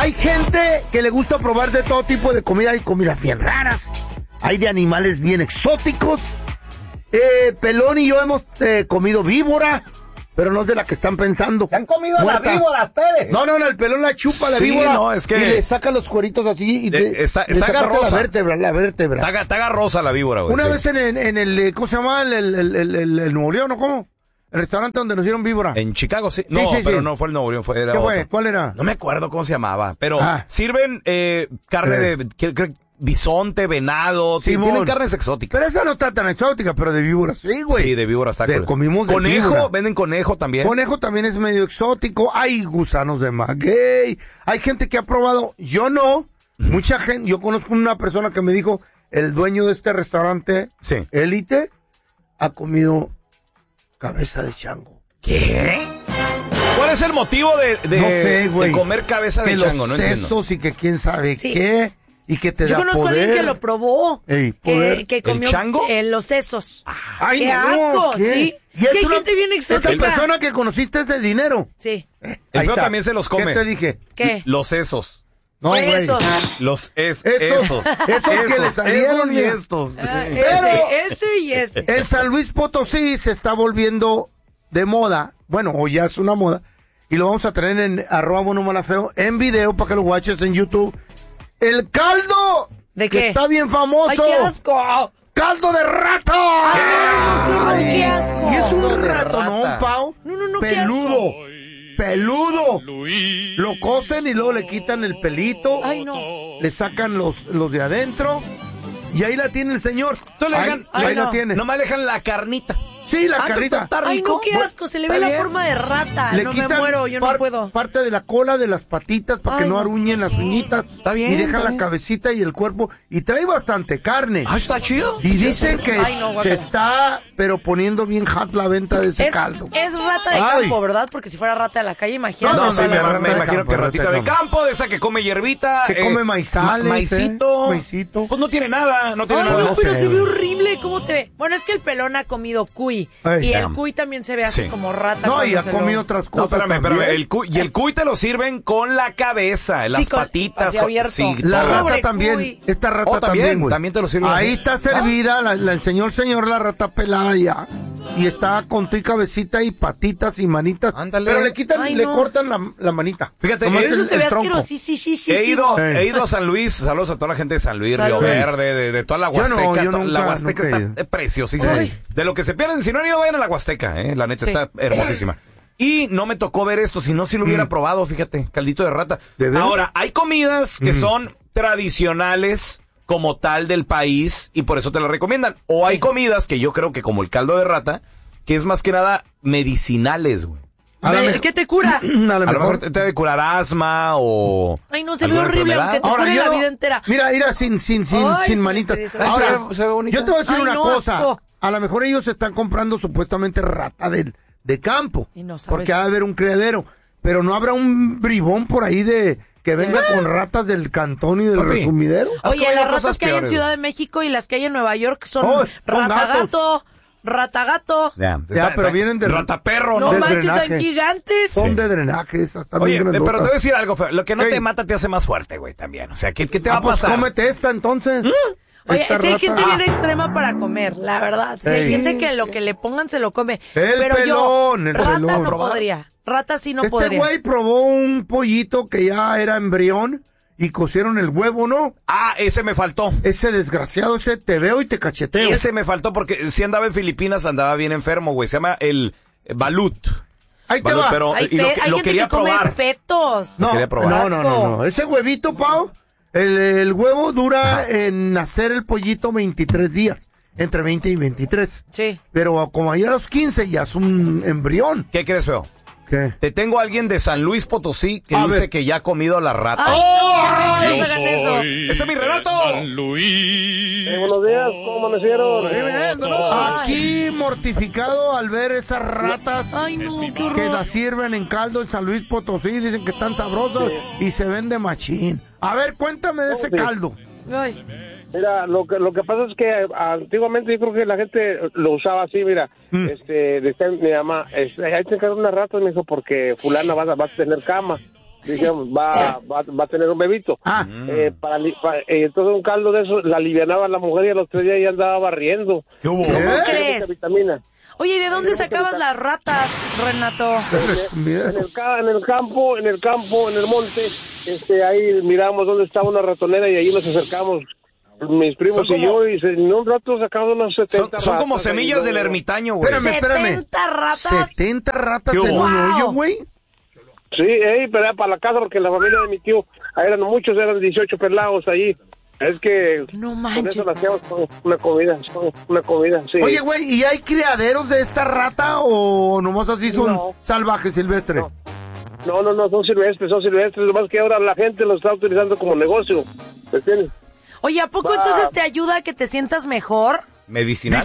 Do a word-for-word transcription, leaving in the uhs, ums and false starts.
Hay gente que le gusta probar de todo tipo de comida. Hay comidas bien raras. Hay de animales bien exóticos. Eh, Pelón y yo hemos eh, comido víbora, pero no es de la que están pensando. ¿Se han comido Muerta. la víbora ustedes? No, no, no, el Pelón la chupa la Sí, víbora. no, es que- Y le saca los cueritos así y De- te, está- le está sacaste agarrosa. la vértebra, la vértebra. Está, está agarrosa la víbora, güey. Una sí. vez en, en, en el, eh, ¿cómo se llama? El, el, el, el, el, el Nuevo León, ¿no? ¿Cómo? El restaurante donde nos dieron víbora. En Chicago, sí. No, Sí, sí, pero sí. no fue el Nuevo León, fue, era ¿Qué fue? otro. ¿Cuál era? No me acuerdo cómo se llamaba, pero Ah. sirven eh, carne Eh. de que- que- bisonte, venado, ti- Simón. tienen carnes exóticas. Pero esa no está tan exótica, pero de víbora sí, güey. Sí, de víbora está De- cool. comimos de Conejo, víbora. venden conejo también. Conejo también es medio exótico. Hay gusanos de maguey. Hay gente que ha probado. Yo no. Mucha gente. Yo conozco una persona que me dijo, el dueño de este restaurante, Sí. Élite, ha comido cabeza de chango. ¿Qué? ¿Cuál es el motivo de, de, No sé, güey. de comer cabeza Que de chango? los No entiendo. sesos y que quién sabe Sí. qué. Y que te Yo da conozco poder. a alguien que lo probó. Ey, poder. que, que ¿El comió chango? eh, los sesos. Ay, ¡Qué no, asco! ¿qué? Sí. Y Es que hay una- gente bien Esa exótica. persona que conociste es de dinero. Sí. El Ahí feo está. también se los come. ¿Qué te dije? ¿Qué? Los sesos. No, güey. Esos. Los es, Esos- esos. esos que le salieron, esos y mira. estos. Ah, Sí. Pero- ese, ese y ese. El San Luis Potosí se está volviendo de moda. Bueno, o ya es una moda. Y lo vamos a traer en arroba bueno mala feo en video para que lo watches en YouTube. El caldo. ¿De que qué? está bien famoso. ¡Ay, qué asco! ¡Caldo de rata! Ay, no, Ay, qué asco. Y es un Caldo de rato, ¿no, rata. Pau? No, no, no, qué Peludo. Peludo. Lo cocen y luego le quitan el pelito. Ay, no. Le sacan los, los de adentro. Y ahí la tiene el señor. Tú le ahí dejan- ahí ay, la no. tiene. Nomás le dejan la carnita. Sí, la Ah, carita. está Ay, rico. no, qué asco. Se le ve Está la bien. forma de rata. Le No me quitan muero, yo no par- puedo. parte de la cola, de las patitas, para que Ay, no no. aruñen las uñitas. Está bien, Y dejan está la bien. cabecita y el cuerpo. Y trae bastante carne. Ah, está chido. Y dicen que Ay, no, se guácala. está, pero poniendo bien hot la venta de ese Es, caldo. es rata de Ay. campo, ¿verdad? Porque si fuera rata de la calle, imagínate. No, No, no, sí, sí, me, sí, me rata de imagino campo, que rata ratita de de campo. campo, de esa que come hierbita. Que come maizales, ma- Maicito. ¿eh? Maicito. Pues no tiene nada, no tiene Ay, nada. no, no pero sé, se ve güey. horrible. ¿Cómo te ve? Bueno, es que el pelón ha comido cuy. Ay. y el Damn. cuy también se ve así Sí. como rata. No, cuando y ha se lo- comido otras No, cosas espérame, espérame. también. El cuy, y el cuy te lo sirven con la cabeza, las con- patitas. así con- abierto. sí, La todo. rata Pobre también, cuy. esta rata Oh, también, también, güey. también te lo sirven Ahí así. está servida, la, la enseñó el señor la rata pelada ya. Y está con tu y cabecita y patitas y manitas. Ándale. Pero le quitan, Ay, le no. cortan la, la manita. Fíjate, Nomás eso Eso el- se ve el tronco. asqueroso. Sí, sí, sí, sí. He ido, Ey. he ido a San Luis, saludos a toda la gente de San Luis, Salud. Río Verde, de, de toda la Yo no, Huasteca. yo to- la nunca- Huasteca nunca he está ido. eh, preciosísima. Ay. De lo que se pierden, si no han ido, vayan a la Huasteca, eh, la neta Sí. está hermosísima. Y no me tocó ver esto, si no, si lo hubiera probado, fíjate, caldito de rata. Mm. ¿De veras? Ahora, hay comidas que Mm. son tradicionales como tal del país y por eso te lo recomiendan. O hay comidas que yo creo que como el caldo de rata, que es más que nada medicinales, güey. A la Ve, mejor- ¿Qué te cura? A lo A lo mejor mejor. te te debe curar asma o... Ay, no, se ve alguna horrible, enfermedad. aunque te cure yo la no- vida entera. Mira, mira, sin, sin, sin, Ay, sin sí, manitas. sí, sí. Ahora, Se ve- se ve bonita. yo te voy a decir Ay, una no, cosa. asco. A lo mejor ellos están comprando supuestamente rata de, de campo. Y no sabes. Porque ha de haber un criadero. Pero no habrá un bribón por ahí de que venga con ratas del cantón y del Papi. resumidero. Has Oye, comido las ratas cosas que hay en peores, Ciudad güey. de México y las que hay en Nueva York son Oh, son ratagato, ratagato. Ya, Ya, pero vienen de- rataperro, No ¿no? de manches, drenaje. están gigantes. Son de drenaje, esas están Oye, bien eh, pero te grandotas. voy a decir algo feo. Lo que no Ey. te mata te hace más fuerte, güey, también. O sea, ¿qué, qué te va Ah, a pues pasar? cómete esta entonces. Oye, Esta sí hay rata. gente bien extrema para comer, la verdad. Sí, hay Ey. gente que lo que le pongan se lo come. El pero pelón, yo, el rata pelón. no podría. Rata sí no Este podría. güey probó un pollito que ya era embrión y cocieron el huevo, ¿no? Ah, ese me faltó. Ese desgraciado, ese te veo y te cacheteo. Ese me faltó porque si andaba en Filipinas, andaba bien enfermo, güey. Se llama el eh, balut. Ahí te Balut, va. pero Hay, y lo, fe- que- hay lo gente quería que come probar. fetos. No, quería probar. no, no, no, no. Ese huevito, Pau, el, el huevo dura en nacer el pollito veintitrés días. Entre veinte y veintitrés. Sí. Pero como ahí a los quince ya es un embrión. ¿Qué crees, feo? ¿Qué? Te tengo a alguien de San Luis Potosí que A dice ver. que ya ha comido la rata. Ay, no, Yo no hagan eso. soy ¡Ese es mi relato! San Luis. Eh, buenos días, ¿cómo amanecieron? Aquí mortificado al ver esas ratas Ay, no, qué que horror. las sirven en caldo en San Luis Potosí. Dicen que están sabrosas y se vende machín. A ver, cuéntame de ese Sí. caldo. Ay. Mira, lo que lo que pasa es que antiguamente yo creo que la gente lo usaba así, mira, Mm. este, decía mi mamá, este, hay que sacar unas ratas, me dijo, porque fulana vas a, vas a tener cama. dijimos, va, va, va a tener un bebito. Ah. Eh, para, li- para- eh, entonces un caldo de eso la alivianaba la mujer y a los tres días ya andaba barriendo. ¿Qué hubo? ¿Cómo ¿Eh? crees? Mucha vitamina. Oye, ¿y de dónde sacabas las ratas, Renato? En el, ca- en el campo, en el campo, en el monte, este, ahí miramos dónde estaba una ratonera y ahí nos acercamos, mis primos Son y como- yo, y se- en un rato sacamos unas Son, setenta son como ratas ahí, semillas del luego- ermitaño, güey. Espérame, espérame. ¿setenta ratas? ¿setenta ratas ¿Qué en hubo? un Wow. hoyo, güey? Sí, ey, pero era para la casa porque la familia de mi tío, ahí eran muchos, eran dieciocho pelados ahí. Es que No con manches. eso le hacíamos una comida, una comida, sí. Oye, güey, ¿y hay criaderos de esta rata o nomás así son No. salvajes, silvestres? No. No, no, no, son silvestres, son silvestres, lo más que ahora la gente lo está utilizando como negocio, ¿me entiendes? Oye, ¿a poco Va. entonces te ayuda a que te sientas mejor? Medicinal.